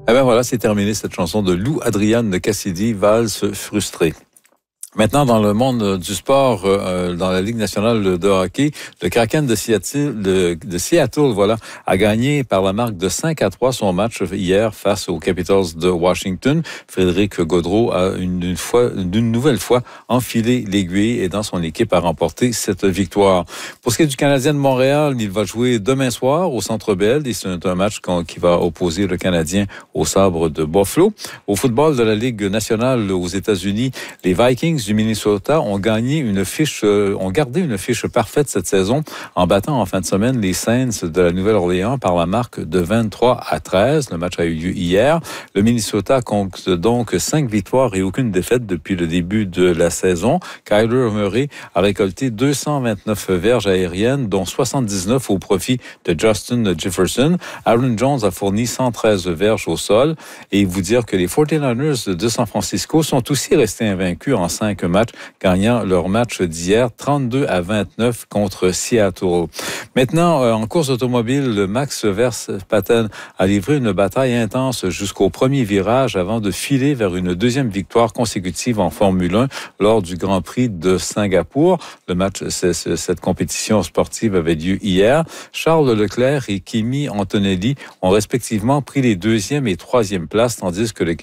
Eh bien voilà, c'est terminé cette chanson de Lou Adrian de Cassidy, Valse frustrée. Maintenant, dans le monde du sport, dans la Ligue nationale de hockey, le Kraken de Seattle, voilà, a gagné par la marque de 5-3 son match hier face aux Capitals de Washington. Frédéric Gaudreau a d'une nouvelle fois enfilé l'aiguille et dans son équipe a remporté cette victoire. Pour ce qui est du Canadien de Montréal, il va jouer demain soir au Centre Bell et c'est un match qui va opposer le Canadien au Sabres de Buffalo. Au football de la Ligue nationale aux États-Unis, les Vikings du Minnesota ont gardé une fiche parfaite cette saison en battant en fin de semaine les Saints de la Nouvelle-Orléans par la marque de 23-13. Le match a eu lieu hier. Le Minnesota compte donc 5 victoires et aucune défaite depuis le début de la saison. Kyler Murray a récolté 229 verges aériennes, dont 79 au profit de Justin Jefferson. Aaron Jones a fourni 113 verges au sol. Et vous dire que les 49ers de San Francisco sont aussi restés invaincus en 5 matchs, gagnant leur match d'hier 32-29 contre Seattle. Maintenant, en course automobile, Max Verstappen a livré une bataille intense jusqu'au premier virage avant de filer vers une deuxième victoire consécutive en Formule 1 lors du Grand Prix de Singapour. Cette compétition sportive avait lieu hier. Charles Leclerc et Kimi Antonelli ont respectivement pris les 2e et 3e places, tandis que le